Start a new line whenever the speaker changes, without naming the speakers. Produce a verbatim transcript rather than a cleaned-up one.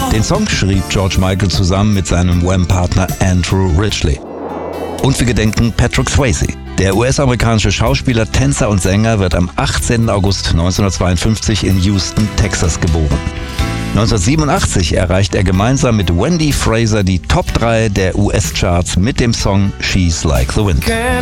Den Song schrieb George Michael zusammen mit seinem Wham-Partner Andrew Ridgeley. Und wir gedenken Patrick Swayze. Der U S-amerikanische Schauspieler, Tänzer und Sänger wird am achtzehnten August neunzehnhundertzweiundfünfzig in Houston, Texas geboren. neunzehnhundertsiebenundachtzig erreicht er gemeinsam mit Wendy Fraser die Top drei der U S-Charts mit dem Song She's Like the Wind.